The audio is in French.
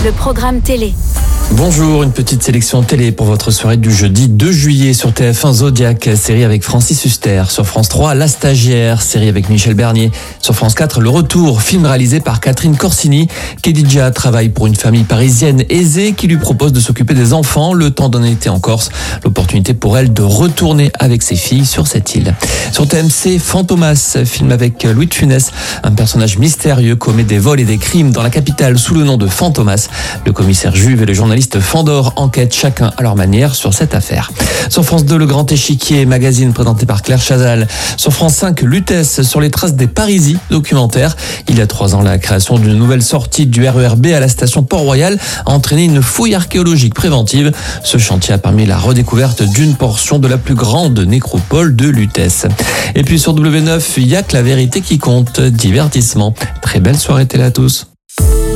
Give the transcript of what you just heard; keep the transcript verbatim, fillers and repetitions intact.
le programme télé. Bonjour, une petite sélection télé pour votre soirée du jeudi deux juillet sur T F un Zodiac, série avec Francis Huster. Sur France trois, La Stagiaire, série avec Michel Bernier. Sur France quatre, Le Retour, film réalisé par Catherine Corsini. Khadija travaille pour une famille parisienne aisée qui lui propose de s'occuper des enfants le temps d'un été en Corse. L'opportunité pour elle de retourner avec ses filles sur cette île. Sur T M C, Fantomas, film avec Louis de Funès. Un personnage mystérieux commet des vols et des crimes dans la capitale sous le nom de Fantomas. Le commissaire Juve et le journaliste Fandor enquêtent chacun à leur manière sur cette affaire. Sur France deux, Le Grand Échiquier, magazine présenté par Claire Chazal. Sur France cinq, Lutèce, sur les traces des Parisis, documentaire. Il y a trois ans, la création d'une nouvelle sortie du R E R B à la station Port-Royal a entraîné une fouille archéologique préventive. Ce chantier a permis la redécouverte d'une portion de la plus grande nécropole de Lutèce. Et puis sur W neuf, il y a que la vérité qui compte. Divertissement. Très belle soirée télé à tous.